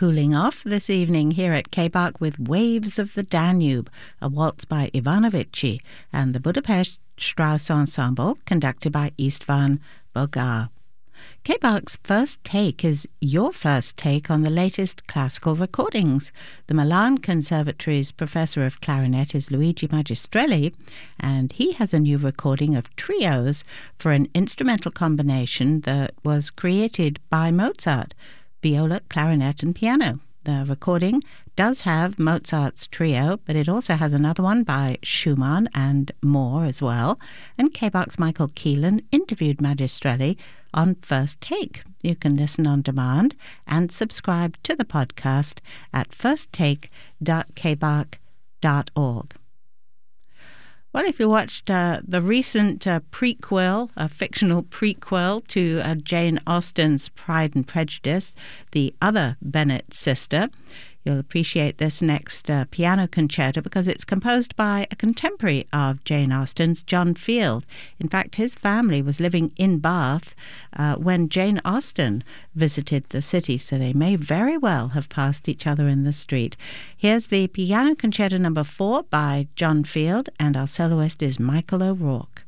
cooling off this evening here at K-Bach with Waves of the Danube, a waltz by Ivanovici and the Budapest Strauss Ensemble, conducted by Istvan Bogar. K-Bach's First Take is your first take on the latest classical recordings. The Milan Conservatory's professor of clarinet is Luigi Magistrelli, and he has a new recording of trios for an instrumental combination that was created by Mozart: viola, clarinet, and piano. The recording does have Mozart's trio, but it also has another one by Schumann and more as well. And K-Bach's Michael Keelan interviewed Magistrelli on First Take. You can listen on demand and subscribe to the podcast at firsttake.kbach.org. Well, if you watched the recent prequel, a fictional prequel to Jane Austen's Pride and Prejudice, The Other Bennet Sister, you'll appreciate this next piano concerto because it's composed by a contemporary of Jane Austen's, John Field. In fact, his family was living in Bath when Jane Austen visited the city, so they may very well have passed each other in the street. Here's the Piano Concerto No. 4 by John Field, and our soloist is Michael O'Rourke.